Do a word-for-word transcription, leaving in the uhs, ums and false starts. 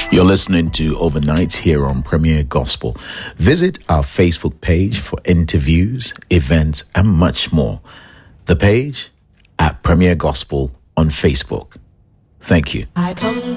You're listening to Overnights here on Premier Gospel. Visit our Facebook page for interviews, events, and much more. The page at Premier Gospel on Facebook. Thank you. I come